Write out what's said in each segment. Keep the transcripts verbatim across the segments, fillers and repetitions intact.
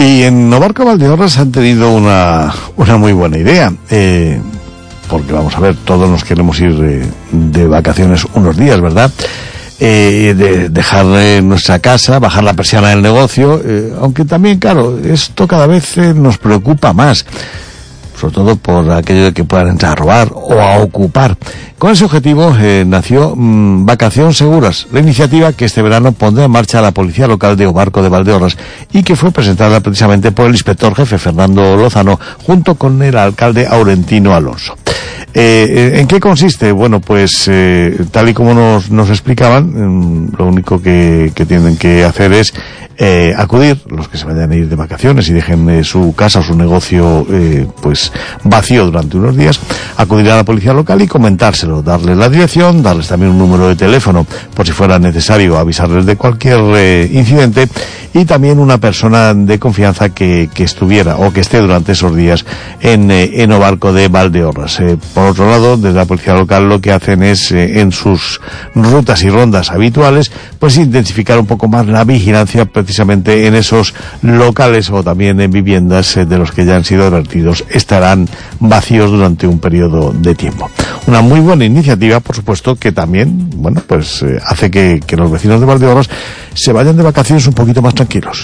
Y en Novarco Valdeorras han tenido una, una muy buena idea, eh, porque vamos a ver, todos nos queremos ir eh, de vacaciones unos días, ¿verdad? Eh, de dejar eh, nuestra casa, bajar la persiana del negocio, eh, aunque también, claro, esto cada vez eh, nos preocupa más, sobre todo por aquello de que puedan entrar a robar o a ocupar. Con ese objetivo eh, nació mmm, Vacación Seguras, la iniciativa que este verano pondrá en marcha la Policía Local de Novarco de Valdeorras y que fue presentada precisamente por el inspector jefe Fernando Lozano junto con el alcalde Aurentino Alonso. Eh, ¿En qué consiste? Bueno, pues eh, tal y como nos, nos explicaban, eh, lo único que, que tienen que hacer es eh, acudir, los que se vayan a ir de vacaciones y dejen eh, su casa o su negocio eh, pues vacío durante unos días, acudir a la policía local y comentárselo, darles la dirección, darles también un número de teléfono por si fuera necesario avisarles de cualquier eh, incidente, y también una persona de confianza que, que estuviera o que esté durante esos días en, eh, en Novarco de Valdeorras. Eh, por otro lado, desde la policía local lo que hacen es, eh, en sus rutas y rondas habituales, pues intensificar un poco más la vigilancia precisamente en esos locales o también en viviendas eh, de los que ya han sido advertidos estarán vacíos durante un periodo de tiempo. Una muy buena iniciativa, por supuesto, que también, bueno, pues eh, hace que, que los vecinos de Valdeorras se vayan de vacaciones un poquito más tranquilos.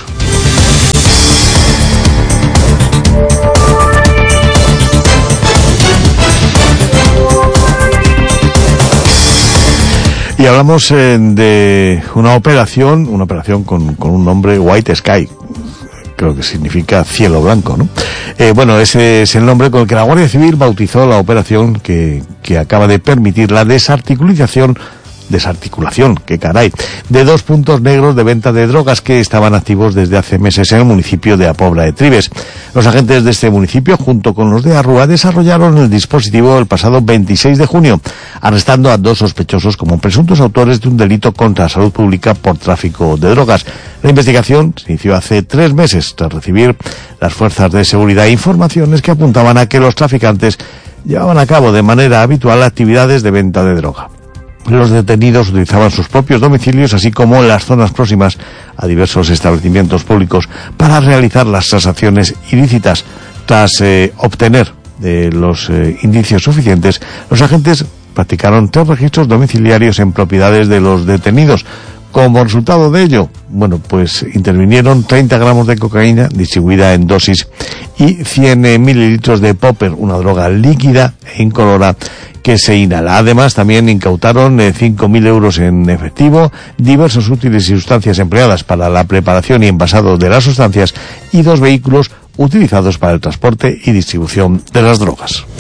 Y hablamos eh, de una operación, una operación con, con un nombre, White Sky, creo que significa cielo blanco, ¿no? Eh, bueno, ese es el nombre con el que la Guardia Civil bautizó la operación que, que acaba de permitir la desarticulización desarticulación, qué caray, de dos puntos negros de venta de drogas que estaban activos desde hace meses en el municipio de Apobra de Tribes. Los agentes de este municipio, junto con los de Arrúa, desarrollaron el dispositivo el pasado veintiséis de junio, arrestando a dos sospechosos como presuntos autores de un delito contra la salud pública por tráfico de drogas. La investigación se inició hace tres meses tras recibir las fuerzas de seguridad informaciones que apuntaban a que los traficantes llevaban a cabo de manera habitual actividades de venta de droga. Los detenidos utilizaban sus propios domicilios, así como las zonas próximas a diversos establecimientos públicos, para realizar las transacciones ilícitas. Tras eh, obtener eh, los eh, indicios suficientes, los agentes practicaron tres registros domiciliarios en propiedades de los detenidos. Como resultado de ello, bueno, pues intervinieron treinta gramos de cocaína distribuida en dosis y cien mililitros de popper, una droga líquida e incolora que se inhala. Además, también incautaron eh, cinco mil euros en efectivo, diversos útiles y sustancias empleadas para la preparación y envasado de las sustancias y dos vehículos utilizados para el transporte y distribución de las drogas.